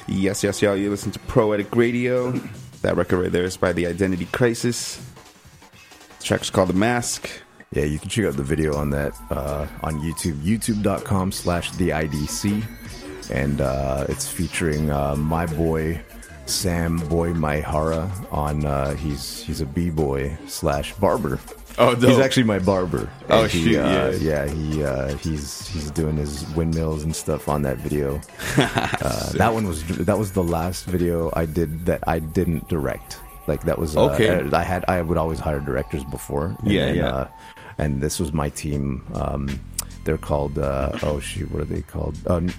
Yes, y'all. You listen to Proetic Radio. That record right there is by The Identity Crisis. The track is called The Mask. Yeah, you can check out the video on that on YouTube, youtube.com/theidc. And it's featuring my boy, Sam Boy Maihara, on he's a b-boy / barber. Oh, dope. He's actually my barber. Oh, and shoot, he's doing his windmills and stuff on that video. That was the last video I did that I didn't direct. Like that was okay. I would always hire directors before. And this was my team. They're called what are they called?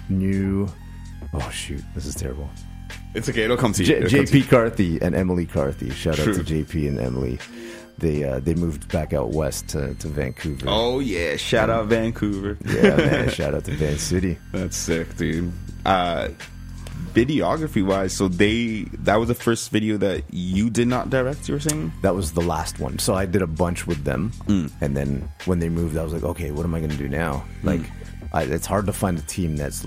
This is terrible. It's okay, it'll come to you. JP Carthy and Emily Carthy. Shout out to JP and Emily. They moved back out west to Vancouver. Oh yeah, shout out Vancouver. Yeah, man, shout out to Van City. That's sick, dude. Videography wise, so that was the first video that you did not direct, you were saying? That was the last one. So I did a bunch with them, and then when they moved, I was like, okay, what am I going to do now? Like, it's hard to find a team that's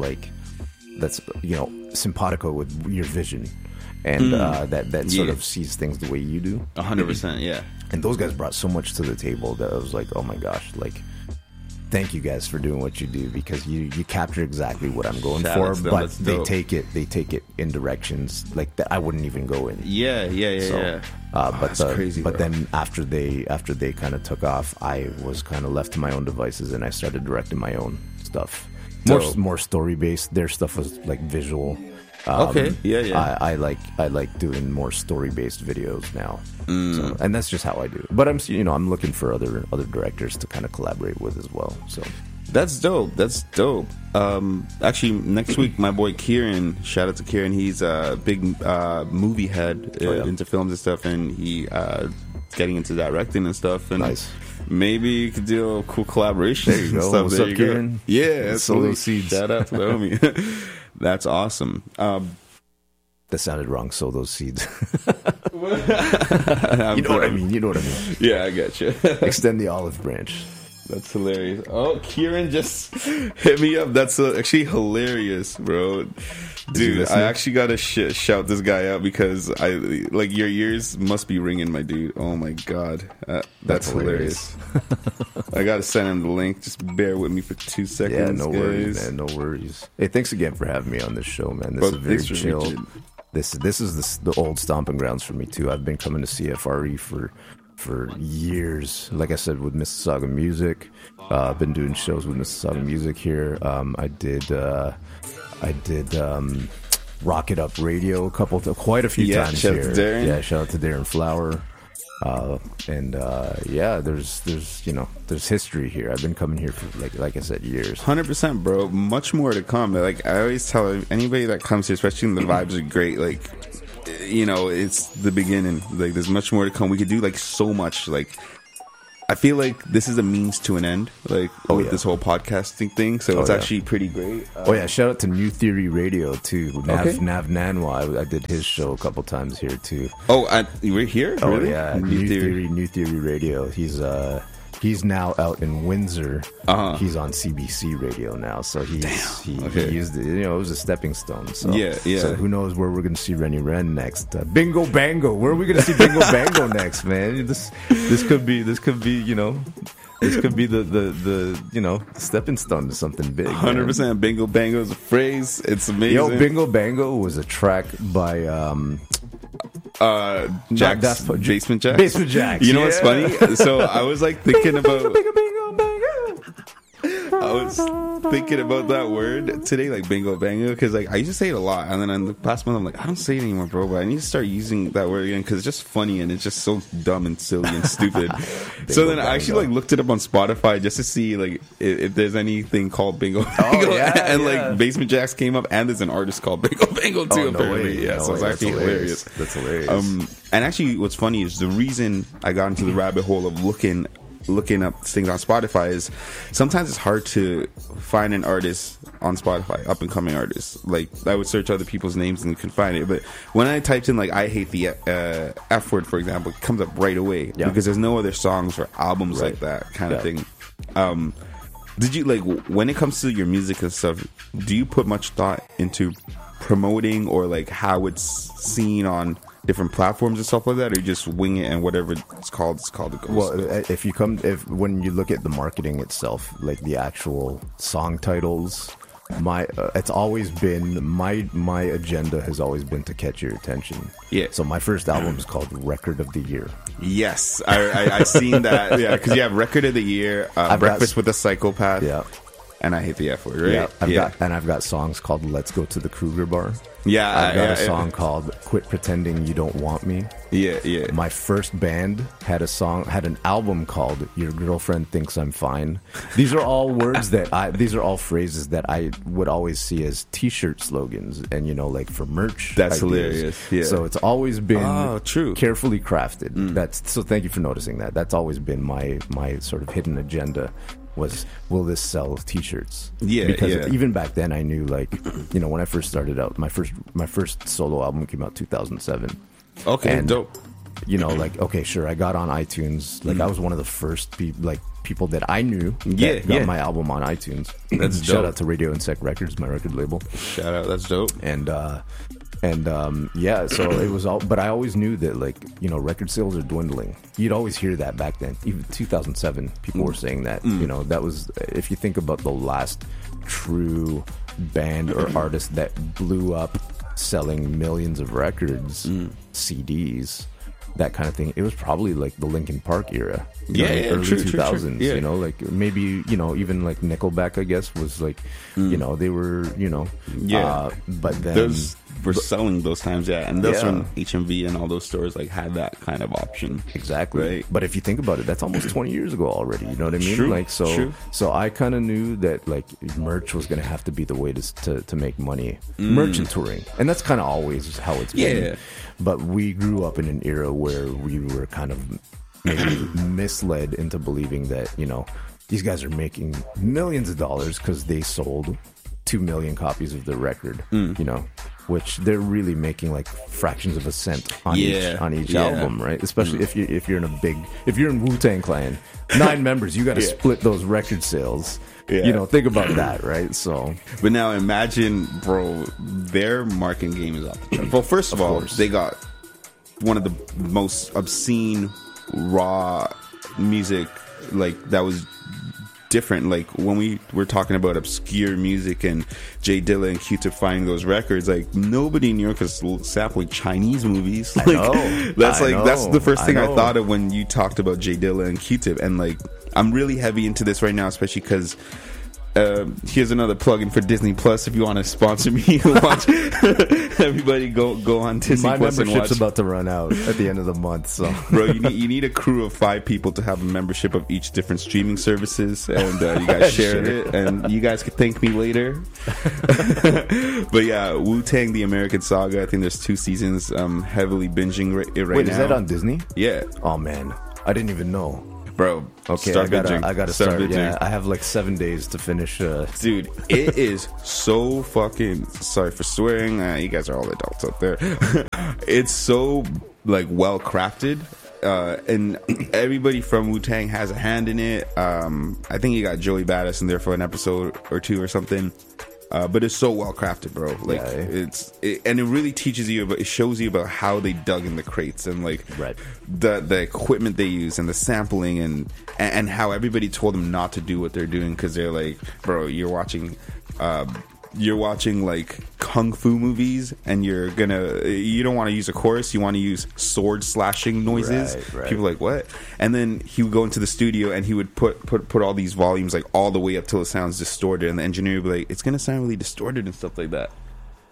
simpatico with your vision, and that sort of sees things the way you do. 100%, yeah. And those guys brought so much to the table that I was like, oh my gosh, like, thank you guys for doing what you do, because you capture exactly what I'm going for, but they take it in directions like that I wouldn't even go in. Yeah. That's crazy. But bro. then after they kind of took off, I was kind of left to my own devices, and I started directing my own stuff. More story based. Their stuff was like visual. Okay. Yeah. I like doing more story based videos now. So, and that's just how I do it. But I'm looking for other directors to kind of collaborate with as well. So that's dope. Actually, next week, my boy Kieran, shout out to Kieran. He's a big movie head into films and stuff, and he getting into directing and stuff. And nice. Maybe you could do a cool collaboration. There you go. Stuff. What's there up, you Kieran? Go. Yeah, Sow those seeds. Shout out to the homie. That's awesome. That sounded wrong. Sow those seeds. You know what I mean. Yeah, I got you. Extend the olive branch. That's hilarious. Oh, Kieran just hit me up. That's actually hilarious, bro. Dude, I actually gotta shout this guy out, because your ears must be ringing, my dude. Oh my god, that's hilarious. I gotta send him the link. Just bear with me for 2 seconds. Yeah, no guys. worries, man. No worries. Hey, thanks again for having me on this show, man. This is very chill. This is the old stomping grounds for me too. I've been coming to CFRE for years. Like I said, with Mississauga Music, I've been doing shows with Mississauga Music here. I did Rocket Up Radio quite a few times shout here. Out to Darren. Yeah, shout out to Darren Flower. There's history here. I've been coming here for like I said, years. 100%, bro. Much more to come. Like I always tell anybody that comes here, especially when the vibes are great, like, it's the beginning. Like there's much more to come. We could do like so much. Like I feel like this is a means to an end, like with this whole podcasting thing. So it's actually pretty great. Shout out to New Theory Radio too. Nav Nanwa, I did his show a couple times here too. Oh, we're here? Oh really? Yeah, New Theory Radio. He's now out in Windsor. He's on CBC Radio now, so he used it. It was a stepping stone. So yeah. So who knows where we're going to see Rennie Ren next? Bingo Bango. Where are we going to see Bingo Bango next, man? This could be This could be the stepping stone to something big. 100%. Bingo Bango is a phrase. It's amazing. Yo, Bingo Bango was a track by Jack's Basement Jacks. Basement Jacks. You know what's funny? So I was like thinking about. I was thinking about that word today, like bingo bango, because like I used to say it a lot, and then in the past month I'm like, I don't say it anymore, bro, but I need to start using that word again, because it's just funny and it's just so dumb and silly and stupid. So then I actually like looked it up on Spotify just to see like if there's anything called bingo bango, like Basement Jacks came up, and there's an artist called Bingo Bango too, apparently. So it's actually hilarious. That's hilarious. And actually what's funny is the reason I got into the rabbit hole of looking up things on Spotify is sometimes it's hard to find an artist on Spotify, up and coming artists. Like I would search other people's names and couldn't find it, but when I typed in like I hate the F word, for example, it comes up right away because there's no other songs or albums like that kind of thing. Did you, like, when it comes to your music and stuff, do you put much thought into promoting or like how it's seen on different platforms and stuff like that, or you just wing it and whatever it's called it goes? Well, when you look at the marketing itself, like the actual song titles, it's always been my agenda has always been to catch your attention. Yeah. So my first album is called Record of the Year. Yes, I seen that. Yeah, because you have Record of the Year, Breakfast with a Psychopath. Yeah. And I hate the F word, right? Yeah, I've got songs called "Let's Go to the Kruger Bar." Yeah, I've got a song called "Quit Pretending You Don't Want Me." Yeah. My first band had an album called "Your Girlfriend Thinks I'm Fine." These are all words these are all phrases that I would always see as T-shirt slogans, and like for merch. That's ideas. hilarious. Yeah. So it's always been true, carefully crafted. So thank you for noticing that. That's always been my sort of hidden agenda. Will this sell T-shirts? Yeah, because even back then I knew, like, when I first started out, my first solo album came out 2007. Okay, and, dope. Okay, sure, I got on iTunes. Like, I was one of the first people that I knew that got my album on iTunes. That's Shout dope. out to Radio Insect Records, my record label. Shout out, that's dope. So it was all, but I always knew that, like, record sales are dwindling. You'd always hear that back then. Even 2007, people were saying that. That was, if you think about the last true band or artist that blew up selling millions of records, CDs, that kind of thing, it was probably like the Linkin Park era. Early true, 2000s. True. Yeah. Like maybe even like Nickelback, I guess, was like they were but then those were selling those times, and that's when HMV and all those stores like had that kind of option. Exactly. Right? But if you think about it, that's almost 20 years ago already. You know what I mean? True. Like True. So I kind of knew that like merch was going to have to be the way to make money. Merch and touring, and that's kind of always how it's been. Yeah. But we grew up in an era where we were kind of maybe misled into believing that these guys are making millions of dollars because they sold 2 million copies of their record. Which they're really making like fractions of a cent on each album, right? Especially if you're in Wu-Tang Clan, 9 members, you got to split those record sales. Think about that, right? So, but now imagine, bro, their marketing game is off the chart. Well, first of all, they got one of the most obscene raw music, like that was different. Like when we were talking about obscure music and Jay Dilla and Q-Tip finding those records, like nobody in New York is sampling Chinese movies. Like, that's the first thing I thought of when you talked about Jay Dilla and Q-Tip. And like I'm really heavy into this right now, especially because here's another plug-in for Disney Plus. If you want to sponsor me, watch. Everybody go on Disney Plus and watch. My membership's about to run out at the end of the month, so bro, you need a crew of 5 people to have a membership of each different streaming services, and you guys share it, and you guys can thank me later. But yeah, Wu-Tang: The American Saga. I think there's 2 seasons. Heavily binging it right now. Wait, is that on Disney? Yeah. Oh man, I didn't even know. Bro, okay, I gotta start. Yeah, I have like 7 days to finish. Dude, it is so fucking. Sorry for swearing. You guys are all adults out there. It's so like well crafted, and everybody from Wu-Tang has a hand in it. I think you got Joey Badass in there for an episode or 2 or something. But it's so well crafted, bro. Like and it really teaches you about, it shows you about how they dug in the crates and like the equipment they use and the sampling and how everybody told them not to do what they're doing because they're like, bro, you're watching like kung fu movies and you don't want to use a chorus, you want to use sword slashing noises. Right. People are like, what? And then he would go into the studio and he would put all these volumes like all the way up till it sounds distorted, and the engineer would be like, it's gonna sound really distorted and stuff like that.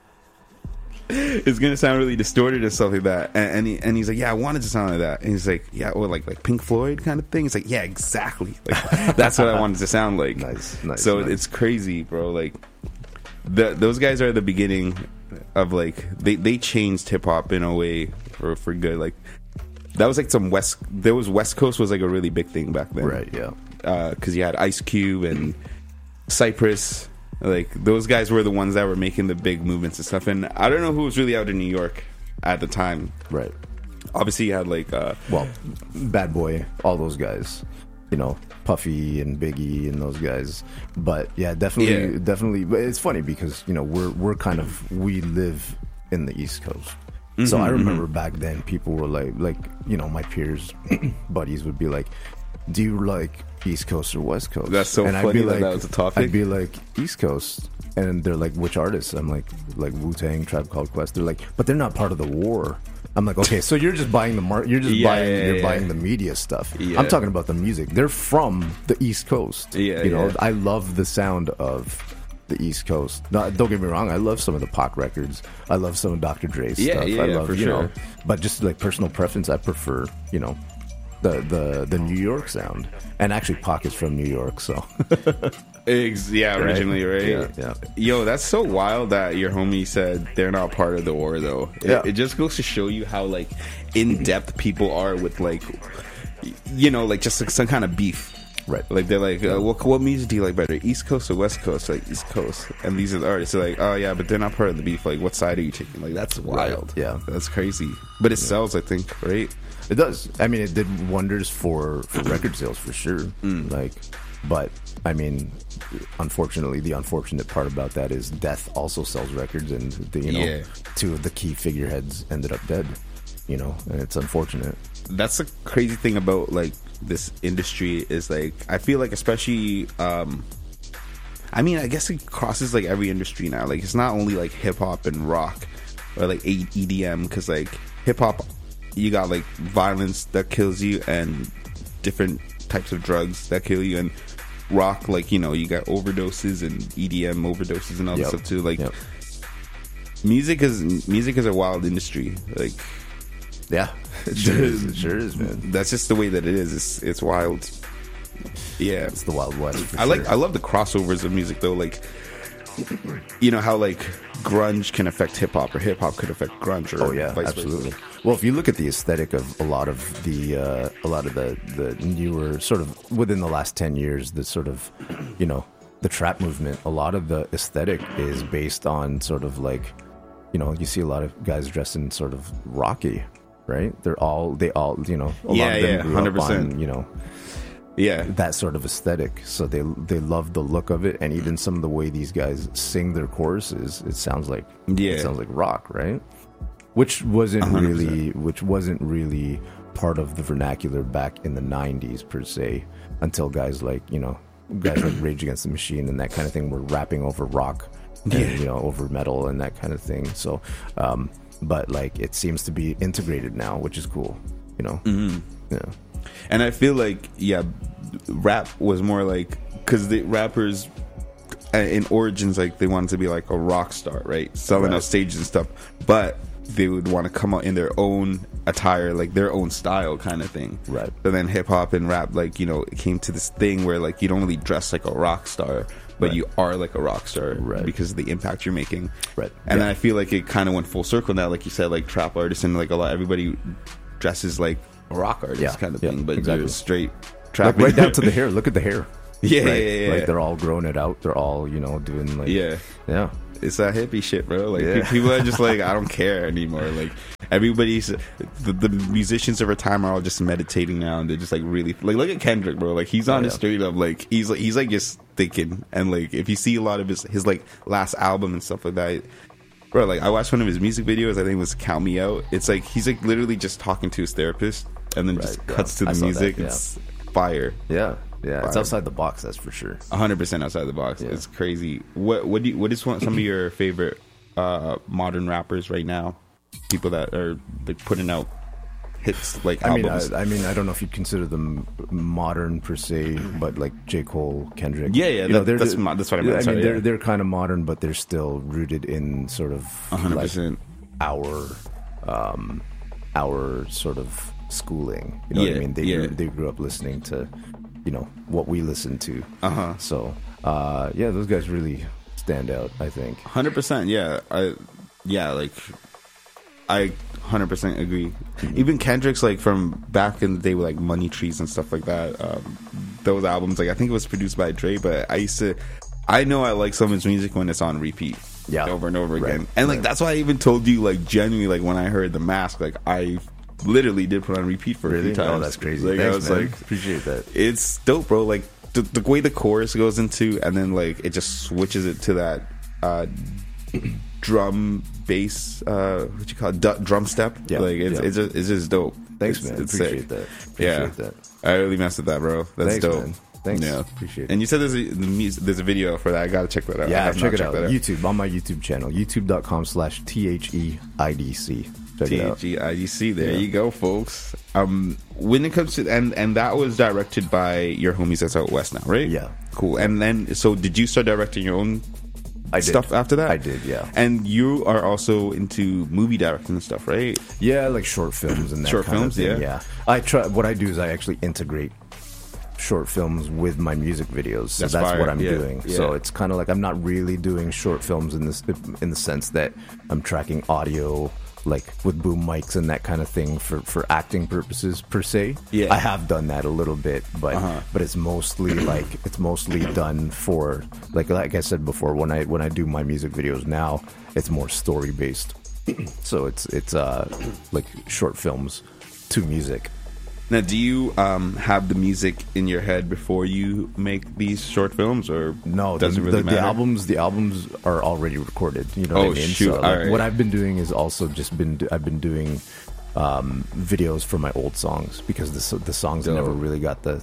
It's gonna sound really distorted and stuff like that. And he's like, yeah, I wanted to sound like that. And he's like, yeah, or like Pink Floyd kind of thing. It's like, yeah, exactly. Like that's what I wanted to sound like. Nice. So it's crazy, bro. Like those guys are the beginning of like they changed hip hop in a way for good. Like that was like West Coast was like a really big thing back then, right? Yeah, because you had Ice Cube and Cypress. Like those guys were the ones that were making the big movements and stuff. And I don't know who was really out in New York at the time. Right. Obviously, you had like Bad Boy, all those guys. you know, Puffy and Biggie and those guys. But yeah, definitely. But it's funny because, you know, we live in the East Coast. So I remember back then people were like, you know, my peers, buddies would be like, do you like East Coast or West Coast? That's so funny. I'd be like, that was a topic. I'd be like, East Coast. And they're like, which artists? I'm like Wu-Tang, Tribe Called Quest. They're like, but they're not part of the war. I'm like, okay, so you're just buying buying the media stuff. Yeah. I'm talking about the music. They're from the East Coast. Yeah, you know, I love the sound of the East Coast. No, don't get me wrong, I love some of the Pac records. I love some of Dr. Dre's stuff. I love, for you sure. know, but just like personal preference, I prefer, you know, the New York sound. And actually Pac is from New York, so originally, right? Yeah. Yo, that's so wild that your homie said they're not part of the war, though. It just goes to show you how like in depth people are with, like, you know, like just like some kind of beef. Right. Like they're like, what music do you like better, East Coast or West Coast? Like East Coast. And these are the artists. They're like, oh yeah, but they're not part of the beef. Like, what side are you taking? Like, that's wild. Right. Yeah. That's crazy. But it sells, I think, right? It does. I mean, it did wonders for record sales for sure. Like, but I mean, unfortunately, the unfortunate part about that is Death also sells records, and two of the key figureheads ended up dead. You know, and it's unfortunate. That's the crazy thing about like this industry is like I feel like especially I mean I guess it crosses like every industry now. Like it's not only like hip hop and rock or like EDM, because like hip hop you got like violence that kills you and different types of drugs that kill you, and rock, like, you know, you got overdoses and EDM overdoses and all that stuff too. Like music is a wild industry. Like, yeah, it sure is, man. That's just the way that it is. It's wild. Yeah, it's the Wild West. I love the crossovers of music though. Like, you know how like grunge can affect hip hop, or hip hop could affect grunge, or vice absolutely versa. Well, if you look at the aesthetic of a lot of the newer sort of within the last 10 years, the sort of, you know, the trap movement, a lot of the aesthetic is based on sort of like, you know, you see a lot of guys dressed in sort of rocky, right? They all, you know, a lot of them grew 100%. up on, you know, that sort of aesthetic. So they love the look of it, and even some of the way these guys sing their choruses, it sounds like rock, right? Which wasn't 100%. really part of the vernacular back in the 90s per se, until guys like Rage Against the Machine and that kind of thing were rapping over rock and, you know, over metal and that kind of thing. So but like it seems to be integrated now, which is cool, you know. Yeah. And I feel like, rap was more like, because the rappers in origins, like, they wanted to be like a rock star, right? Selling out stages and stuff. But they would want to come out in their own attire, like their own style kind of thing. Right. But then hip hop and rap, like, you know, it came to this thing where like you don't really dress like a rock star, but you are like a rock star because of the impact you're making. Right. And then I feel like it kind of went full circle now, like you said, like trap artists and like everybody dresses like a rock artist kind of thing, but they're straight trap. Like right down to the hair. Look at the hair. Yeah. Like they're all growing it out. They're all, you know, doing like it's that hippie shit, bro. Like people are just like, I don't care anymore. Like everybody's the musicians of our time are all just meditating now, and they're just like really like look at Kendrick, bro. Like he's on his straight up, like he's like just thinking, and like if you see a lot of his like last album and stuff like that, bro. Like I watched one of his music videos. I think it was "Count Me Out." It's like he's like literally just talking to his therapist, and then just cuts to the music. It's fire. Yeah, it's outside the box, that's for sure. 100% outside the box. It's crazy. What is some of your favorite modern rappers right now? People that are like putting out hits like albums. I mean, I don't know if you'd consider them modern per se, but like J. Cole, Kendrick. That's what I meant. I mean, they're kind of modern, but they're still rooted in sort of 100% like our sort of schooling. You know what I mean? They grew up listening to, you know, what we listen to. So those guys really stand out, I think. 100%. I 100% agree. Even Kendrick's, like, from back in the day with like Money Trees and stuff like that, those albums, like I think it was produced by Dre, but I know I like some of his music when it's on repeat over and over again. And like that's why I even told you, like, genuinely, like when I heard The Mask, like I literally did put on repeat for a few times. Oh, that's crazy. Like, Thanks, I was man. like, Appreciate that. it's dope, bro. Like the way the chorus goes into, and then like it just switches it to that drum bass, what you call it, drum step. Yeah, like it's just dope. Thanks, man. Appreciate sick. that. Yeah, Appreciate that. I really messed with that, bro. That's Thanks, dope. man. Thanks. Yeah, Appreciate it. And you said there's a video for that. I gotta check that out. Yeah, check it out. YouTube, on my YouTube channel, youtube.com/THEIDC. Check it out. THEIDC. There you go, folks. When it comes to and that was directed by your homies that's out west now, right? Yeah. Cool. And then, so did you start directing your own stuff after that? I did, yeah. And you are also into movie directing and stuff, right? Yeah, like short films and that Short kind films, of thing. yeah. I try. What I do is I actually integrate short films with my music videos. So that's fire. what I'm Yeah. doing. Yeah. So it's kind of like I'm not really doing short films in the sense that I'm tracking audio like with boom mics and that kind of thing for acting purposes per se. Yeah. I have done that a little bit, but it's mostly done for like I said before, when I do my music videos now, it's more story based. So it's like short films to music. Now, do you have the music in your head before you make these short films, or no? doesn't really matter? The albums are already recorded. You know what I mean? Shoot! So, like, what I've been doing is also I've been doing videos for my old songs because the songs never really got the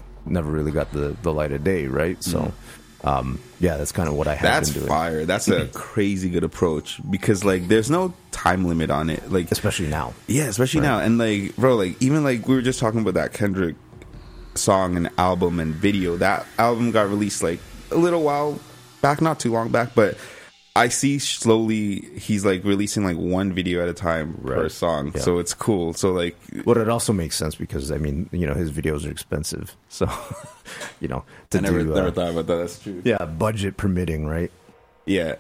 light of day, right? So. Yeah, that's kind of what I have been doing. That's fire. That's a crazy good approach because like there's no time limit on it. Like especially now. Yeah, especially now. And like, bro, like even like we were just talking about that Kendrick song and album and video. That album got released like a little while back, not too long back, but I see slowly he's like releasing like one video at a time per song. Yeah. So it's cool. So like, well, it also makes sense because I mean, you know, his videos are expensive. So, you know, I never thought about that. That's true. Yeah. Budget permitting, right? Yeah.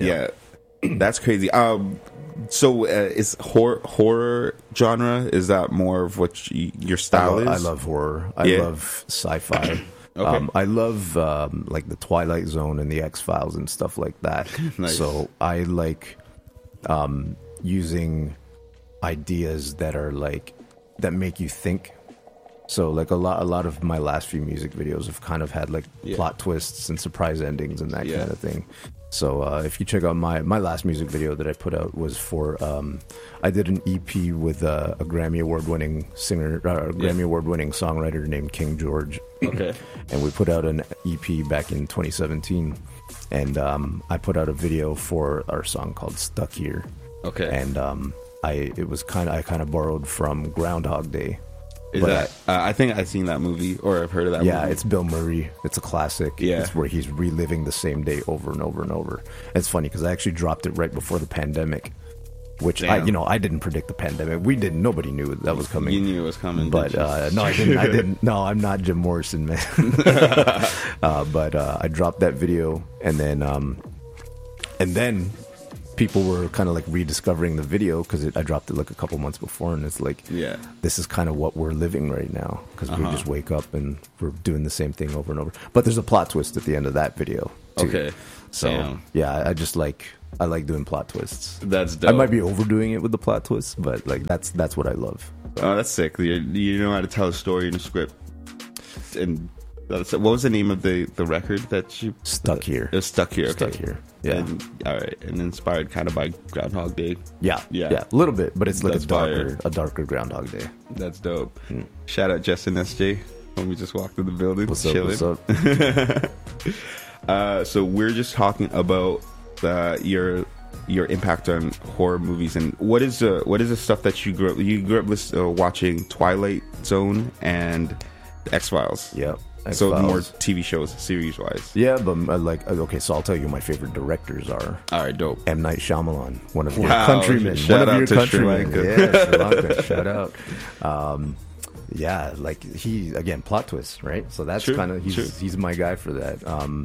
That's crazy. So is horror genre, is that more of what your style is? I love horror. I love sci-fi. Okay. I love like the Twilight Zone and the X-Files and stuff like that. Nice. So I like using ideas that are like that make you think. So like a lot of my last few music videos have kind of had like plot twists and surprise endings and that kind of thing. So if you check out my last music video that I put out was for I did an EP with a Grammy Award-winning singer, Grammy Award-winning songwriter named King George. Okay. And we put out an EP back in 2017, and I put out a video for our song called "Stuck Here." Okay. And I kind of borrowed from Groundhog Day. Is that I think I've seen that movie, or I've heard of that movie. Yeah, it's Bill Murray. It's a classic. Yeah. It's where he's reliving the same day over and over and over. It's funny because I actually dropped it right before the pandemic, which I didn't predict the pandemic. We didn't. Nobody knew that was coming. You knew it was coming, but no, I didn't. I didn't. No, I'm not Jim Morrison, man. But I dropped that video, and then people were kind of like rediscovering the video because I dropped it like a couple months before, and it's like, this is kind of what we're living right now because we just wake up and we're doing the same thing over and over. But there's a plot twist at the end of that video too. Okay, so I like doing plot twists. That's dope. I might be overdoing it with the plot twists, but like that's what I love. Oh, that's sick. You know how to tell a story in a script. And what was the name of the record that you Stuck Here? It was Stuck Here. Okay. Stuck Here. Yeah. And, all right. And inspired kind of by Groundhog Day. Yeah. A little bit, but it's like a darker Groundhog Day. That's dope. Shout out Justin SJ when we just walked through the building. What's up? So we're just talking about your impact on horror movies, and what is the stuff that you grew up watching? Twilight Zone and X-Files. Yeah. So more TV shows, series wise. Yeah, but okay, so I'll tell you who my favorite directors are. All right, dope. M. Night Shyamalan, one of your countrymen. Shout out to Sri Lanka. Yeah, Sri Lanka. Shout out. Yeah, like he again plot twists, right? So that's kind of he's my guy for that.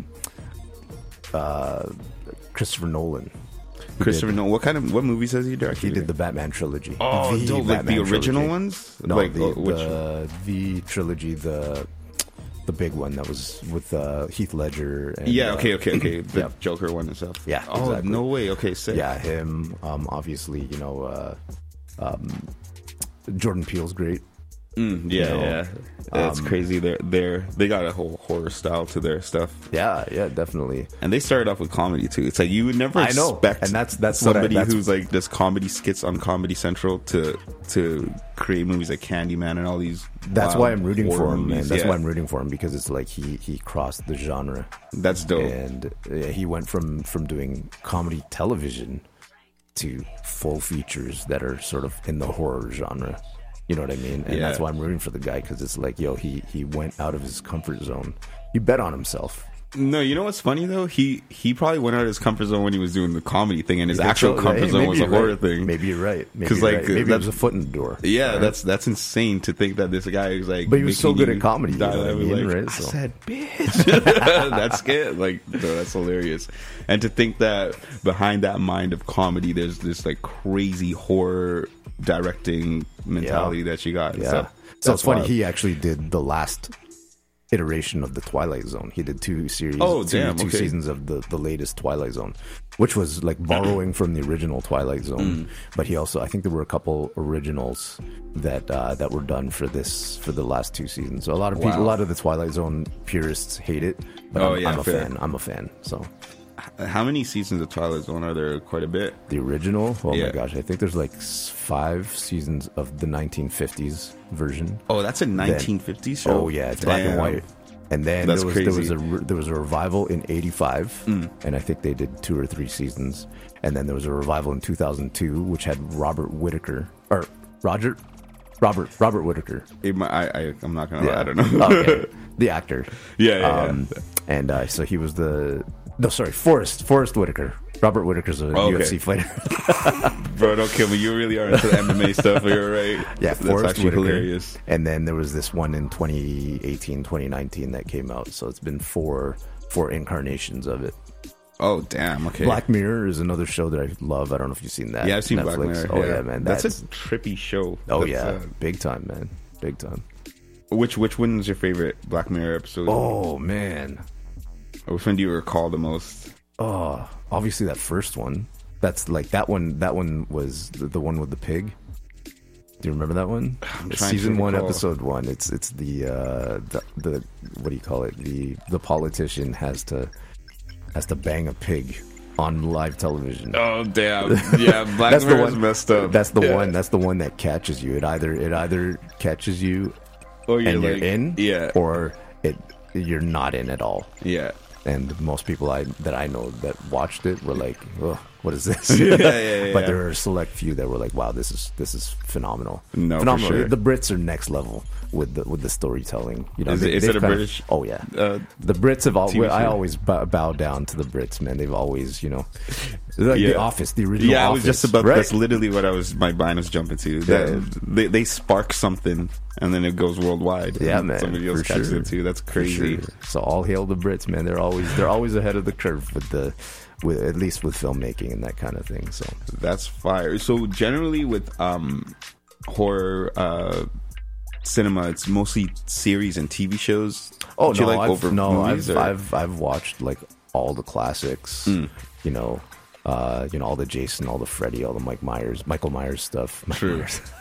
Christopher Nolan. What movies has he directed? He did the Batman trilogy. Oh, like the original ones? No, like the trilogy, the big one that was with Heath Ledger. And, okay. The Joker one and stuff. Yeah. Oh, exactly. No way. Okay, sick. Yeah, him. Obviously, Jordan Peele's great. Yeah. It's crazy. They got a whole horror style to their stuff. Yeah, definitely. And they started off with comedy too. It's like you would never expect, and that's somebody who's like does comedy skits on Comedy Central to create movies like Candyman and all these. That's why I'm rooting for him, man. That's why I'm rooting for him, because it's like he crossed the genre. That's dope. And he went from doing comedy television to full features that are sort of in the horror genre. You know what I mean? And that's why I'm rooting for the guy, because it's like, yo, he went out of his comfort zone. He bet on himself. No, you know what's funny though? He probably went out of his comfort zone when he was doing the comedy thing, and his actual comfort zone was a horror thing. Maybe you're right. Because maybe it was a foot in the door. Yeah, right? that's insane to think that this guy is like. But he was so good at comedy. You know what I mean, like, right? I said, bitch. That's good. Like, no, that's hilarious. And to think that behind that mind of comedy, there's this like crazy horror directing mentality that you got. Yeah. So it's funny. Wild. He actually did the last iteration of the Twilight Zone. He did two seasons of the latest Twilight Zone, which was like borrowing from the original Twilight Zone. But he also, I think there were a couple originals that were done for the last two seasons. So a lot of people, a lot of the Twilight Zone purists hate it. But I'm a fan. I'm a fan. So. How many seasons of Twilight Zone are there? Quite a bit. The original? Oh my gosh, I think there's like 5 seasons of the 1950s version. Oh, that's a 1950s show? Oh yeah, it's black and white. And then there was a revival in 85, and I think they did 2 or 3 seasons. And then there was a revival in 2002, which had Robert Whittaker. I'm not gonna lie, I don't know. Okay. The actor. Yeah. And so he was Forrest Whitaker. Robert Whitaker's a UFC fighter. Bro, don't kill me. You really are into the MMA stuff. You're right. Yeah, Forrest actually Whitaker. Hilarious. And then there was this one in 2018, 2019 that came out. So it's been four incarnations of it. Oh, damn. Okay. Black Mirror is another show that I love. I don't know if you've seen that. Yeah, I've seen Netflix. Black Mirror. Oh, yeah, man. That's a trippy show. Oh, yeah. Big time, man. Big time. Which one is your favorite Black Mirror episode? Oh, man. Which one do you recall the most? Oh, obviously that first one. That's like that one. That one was the one with the pig. Do you remember that one? Season 1, episode 1. It's the what do you call it? The politician has to bang a pig on live television. Oh damn! Yeah, Black Mirror is messed up. That's the one. That's the one that catches you. It either catches you, or you're you're in, or you're not in at all. Yeah. And most people that I know that watched it were like, "Oh, what is this?" But there are a select few that were like, "Wow, this is phenomenal." No, phenomenal. For sure. The Brits are next level with the storytelling. You know, is it a British? Oh yeah, the Brits have always. I always bow down to the Brits, man. They've always, The Office, the original. Yeah, Office, I was just about. Right? That's literally what my mind was jumping to. They spark something, and then it goes worldwide. Yeah, man. Somebody else catches it too. That's crazy. Sure. So all hail the Brits, man. They're always ahead of the curve with at least with filmmaking and that kind of thing. So that's fire. So generally with horror cinema, it's mostly series and TV shows. Oh no, I've watched like all the classics. All the Jason, all the Freddy, all the Michael Myers stuff. True.